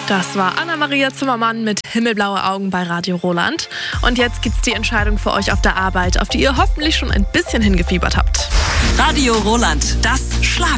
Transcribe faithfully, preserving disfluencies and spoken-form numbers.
Das war Anna-Maria Zimmermann mit Himmelblaue Augen bei Radio Roland. Und jetzt gibt's die Entscheidung für euch auf der Arbeit, auf die ihr hoffentlich schon ein bisschen hingefiebert habt. Radio Roland, das Schlag